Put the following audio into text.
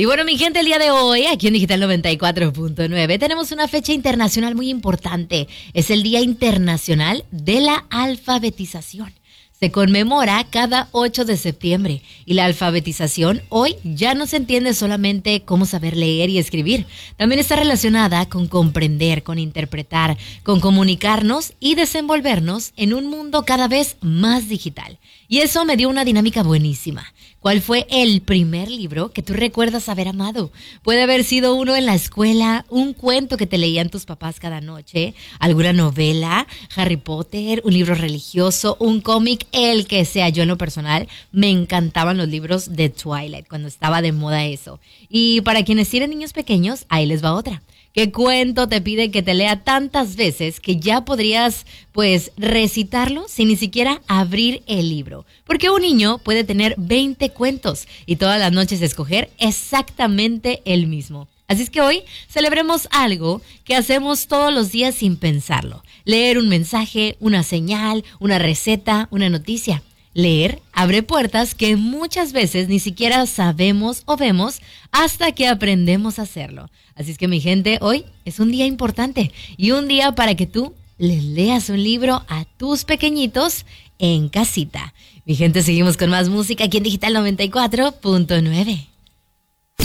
Y bueno, mi gente, el día de hoy, aquí en Digital 94.9, tenemos una fecha internacional muy importante. Es el Día Internacional de la Alfabetización. Se conmemora cada 8 de septiembre y la alfabetización hoy ya no se entiende solamente cómo saber leer y escribir. También está relacionada con comprender, con interpretar, con comunicarnos y desenvolvernos en un mundo cada vez más digital. Y eso me dio una dinámica buenísima. ¿Cuál fue el primer libro que tú recuerdas haber amado? Puede haber sido uno en la escuela, un cuento que te leían tus papás cada noche, alguna novela, Harry Potter, un libro religioso, un cómic, el que sea. Yo en lo personal me encantaban los libros de Twilight cuando estaba de moda eso. Y para quienes tienen niños pequeños, ahí les va otra. ¿Qué cuento te pide que te lea tantas veces que ya podrías, recitarlo sin ni siquiera abrir el libro? Porque un niño puede tener 20 cuentos y todas las noches escoger exactamente el mismo. Así es que hoy celebremos algo que hacemos todos los días sin pensarlo. Leer un mensaje, una señal, una receta, una noticia. Leer abre puertas que muchas veces ni siquiera sabemos o vemos hasta que aprendemos a hacerlo. Así es que mi gente, hoy es un día importante y un día para que tú les leas un libro a tus pequeñitos en casita. Mi gente, seguimos con más música aquí en Digital 94.9.